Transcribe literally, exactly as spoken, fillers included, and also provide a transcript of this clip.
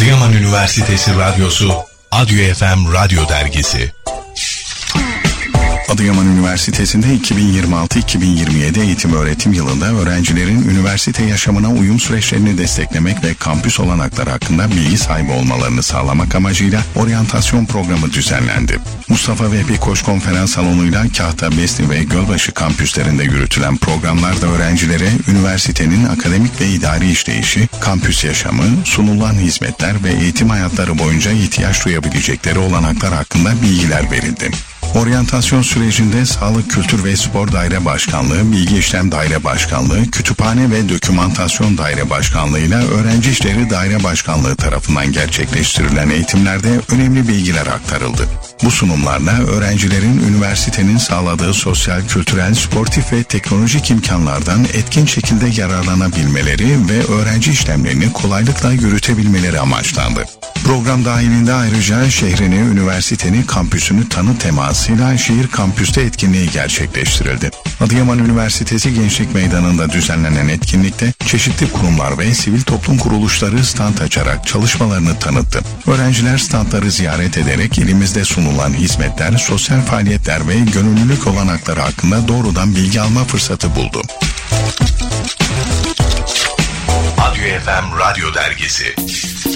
Adıyaman Üniversitesi Radyosu, Adyo F M Radyo Dergisi. Adıyaman Üniversitesi'nde iki bin yirmi altı iki bin yirmi yedi eğitim öğretim yılında öğrencilerin üniversite yaşamına uyum süreçlerini desteklemek ve kampüs olanakları hakkında bilgi sahibi olmalarını sağlamak amacıyla oryantasyon programı düzenlendi. Mustafa Vehbi Koç Konferans Salonu'yla Kahta, Besni ve Gölbaşı kampüslerinde yürütülen programlarda öğrencilere üniversitenin akademik ve idari işleyişi, kampüs yaşamı, sunulan hizmetler ve eğitim hayatları boyunca ihtiyaç duyabilecekleri olanaklar hakkında bilgiler verildi. Oryantasyon sürecinde Sağlık, Kültür ve Spor Daire Başkanlığı, Bilgi İşlem Daire Başkanlığı, Kütüphane ve Dokümantasyon Daire Başkanlığı ile Öğrenci İşleri Daire Başkanlığı tarafından gerçekleştirilen eğitimlerde önemli bilgiler aktarıldı. Bu sunumlarla öğrencilerin üniversitenin sağladığı sosyal, kültürel, sportif ve teknolojik imkanlardan etkin şekilde yararlanabilmeleri ve öğrenci işlemlerini kolaylıkla yürütebilmeleri amaçlandı. Program dahilinde ayrıca şehrini, üniversiteni, kampüsünü tanı temasıyla şehir kampüste etkinliği gerçekleştirildi. Adıyaman Üniversitesi Gençlik Meydanı'nda düzenlenen etkinlikte çeşitli kurumlar ve sivil toplum kuruluşları stand açarak çalışmalarını tanıttı. Öğrenciler standları ziyaret ederek ilimizde sunulan hizmetler, sosyal faaliyetler ve gönüllülük olanakları hakkında doğrudan bilgi alma fırsatı buldu. Adyo F M Radyo Dergisi.